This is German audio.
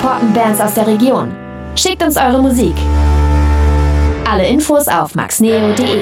supporten Bands aus der Region. Schickt uns eure Musik. Alle Infos auf maxneo.de.